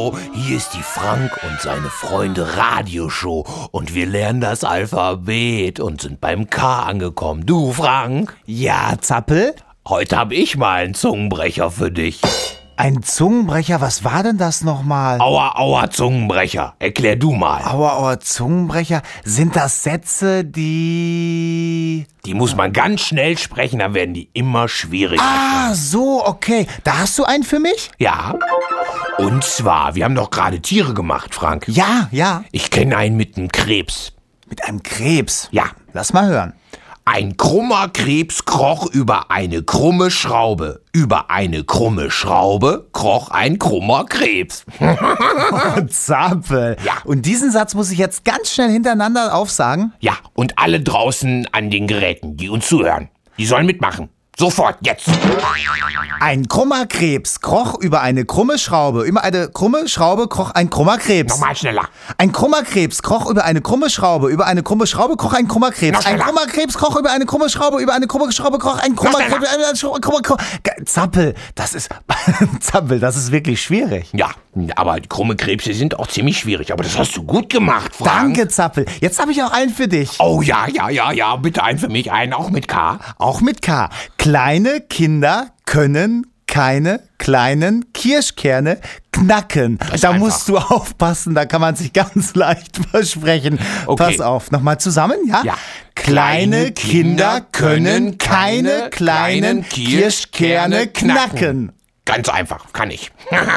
Hallo, hier ist die Frank und seine Freunde Radioshow und wir lernen das Alphabet und sind beim K angekommen. Du, Frank? Ja, Zappel? Heute habe ich mal einen Zungenbrecher für dich. Ein Zungenbrecher? Was war denn das nochmal? Aua, aua, Zungenbrecher. Erklär du mal. Aua, aua, Zungenbrecher? Sind das Sätze, die muss man ganz schnell sprechen, dann werden die immer schwieriger. Ah, so, okay. Da hast du einen für mich? Ja. Und zwar, wir haben doch gerade Tiere gemacht, Frank. Ja. Ich kenne einen mit einem Krebs. Mit einem Krebs? Ja. Lass mal hören. Ein krummer Krebs kroch über eine krumme Schraube. Über eine krumme Schraube kroch ein krummer Krebs. Zappel. Ja. Und diesen Satz muss ich jetzt ganz schnell hintereinander aufsagen? Ja, und alle draußen an den Geräten, die uns zuhören, die sollen mitmachen. Sofort, jetzt. Ein krummer Krebs kroch über eine krumme Schraube. Über eine krumme Schraube kroch ein krummer Krebs. Nochmal schneller. Ein krummer Krebs kroch über eine krumme Schraube. Über eine krumme Schraube kroch ein krummer Krebs. Noch schneller. Ein krummer Krebs kroch über eine krumme Schraube. Über eine krumme Schraube kroch ein krummer Krebs. Zappel, das ist wirklich schwierig. Ja, aber krumme Krebse sind auch ziemlich schwierig. Aber das hast du gut gemacht, Frank. Danke, Zappel. Jetzt habe ich auch einen für dich. Oh ja, bitte einen für mich, einen auch mit K. Auch mit K. Kleine Kinder können keine kleinen Kirschkerne knacken. Da musst du aufpassen, da kann man sich ganz leicht versprechen. Okay. Pass auf, nochmal zusammen, ja? Ja. Kleine Kinder können keine kleinen Kirschkerne knacken. Ganz einfach, kann ich.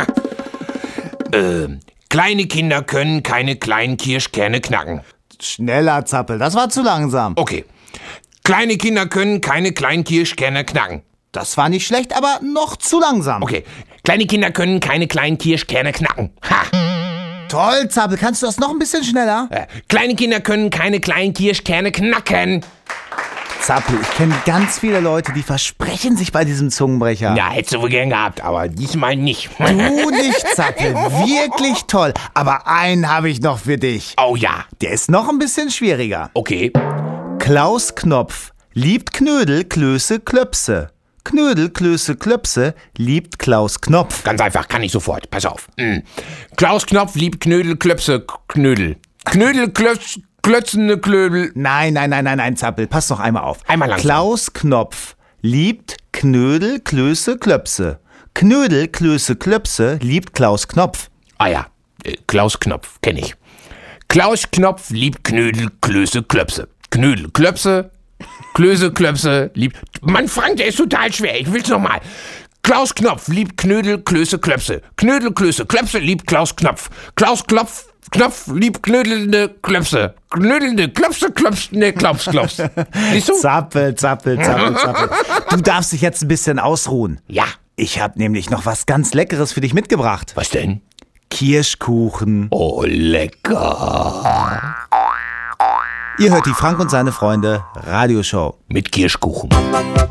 Kleine Kinder können keine kleinen Kirschkerne knacken. Schneller, Zappel, das war zu langsam. Okay. Kleine Kinder können keine kleinen Kirschkerne knacken. Das war nicht schlecht, aber noch zu langsam. Okay. Kleine Kinder können keine kleinen Kirschkerne knacken. Ha! Toll, Zappel, kannst du das noch ein bisschen schneller? Kleine Kinder können keine kleinen Kirschkerne knacken. Zappel, ich kenne ganz viele Leute, die versprechen sich bei diesem Zungenbrecher. Ja, hättest du wohl gern gehabt, aber diesmal nicht. Du nicht, Zappel, wirklich toll. Aber einen habe ich noch für dich. Oh ja. Der ist noch ein bisschen schwieriger. Okay. Klaus Knopf liebt Knödel, Klöße, Klöpse. Knödel, Klöße, Klöpse liebt Klaus Knopf. Ganz einfach, kann ich sofort. Pass auf. Klaus Knopf liebt Knödel, Klöpse, Knödel. Knödel, klötzende Klödel. Nein, Zappel, pass noch einmal auf. Einmal langsam. Klaus Knopf liebt Knödel, Klöße, Klöpse. Knödel, Klöße, Klöpse liebt Klaus Knopf. Ah ja, Klaus Knopf, kenne ich. Klaus Knopf liebt Knödel, Klöße, Klöpse. Knödel, Klöpse, Klöße, Klöpse, liebt... Mann, Frank, der ist total schwer. Ich will's nochmal. Klaus Knopf liebt Knödel, Klöße, Klöpse. Knödel, Klöße, Klöpse liebt Klaus Knopf. Klaus Knopf liebt knödelnde Klöpse. Knödelnde Klöpse, Klops. Siehst du? Zappel. Du darfst dich jetzt ein bisschen ausruhen. Ja. Ich habe nämlich noch was ganz Leckeres für dich mitgebracht. Was denn? Kirschkuchen. Oh, lecker. Ihr hört die Frank und seine Freunde Radioshow. Mit Kirschkuchen.